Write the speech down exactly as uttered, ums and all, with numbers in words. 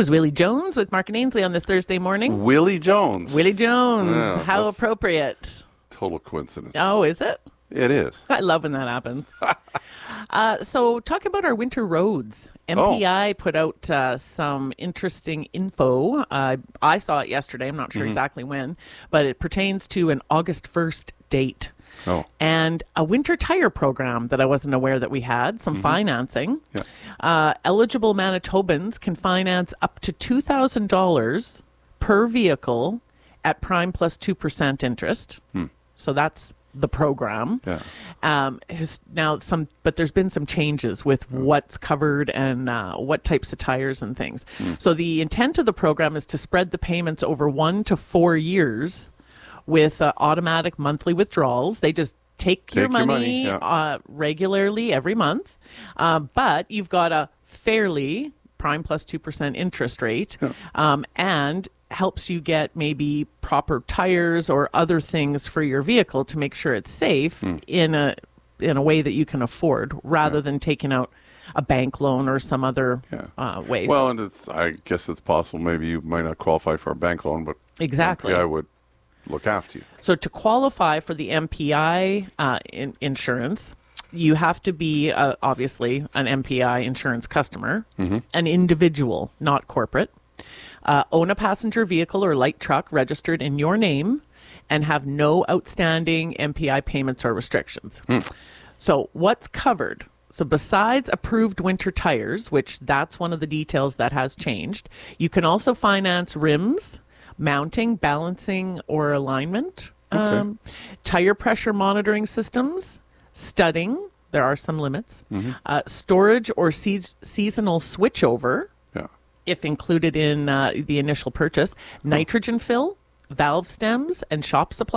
was Willie Jones with Mark and Ainsley on this Thursday morning. Willie Jones. Willie Jones. Yeah, How that's appropriate. Total coincidence. Oh, is it? It is. I love when that happens. uh, so talk about our winter roads. M P I oh. put out uh, some interesting info. Uh, I saw it yesterday. I'm not sure mm-hmm. exactly when, but it pertains to an August first date. Oh. And a winter tire program that I wasn't aware that we had, some mm-hmm. financing. Yeah. Uh, eligible Manitobans can finance up to two thousand dollars per vehicle at prime plus two percent interest. Hmm. So that's the program. Yeah. Um, his, now some, but there's been some changes with oh. what's covered and uh, what types of tires and things. Mm. So the intent of the program is to spread the payments over one to four years with uh, automatic monthly withdrawals. They just take, take your money, your money yeah. uh, regularly every month, uh, but you've got a fairly prime plus two percent interest rate, yeah. um, and helps you get maybe proper tires or other things for your vehicle to make sure it's safe mm. in a in a way that you can afford, rather yeah. than taking out a bank loan or some other yeah. uh, way. Well, so, and it's I guess it's possible maybe you might not qualify for a bank loan, but exactly, I would look after you. So to qualify for the M P I uh, in, insurance, you have to be uh, obviously an M P I insurance customer, mm-hmm. an individual, not corporate. Uh, own a passenger vehicle or light truck registered in your name and have no outstanding M P I payments or restrictions. Hmm. So what's covered? So besides approved winter tires, which that's one of the details that has changed, you can also finance rims, mounting, balancing, or alignment, okay. um, tire pressure monitoring systems, studding, there are some limits, mm-hmm. uh, storage or se- seasonal switchover, if included in uh, the initial purchase, nitrogen fill, valve stems, and shop supplies.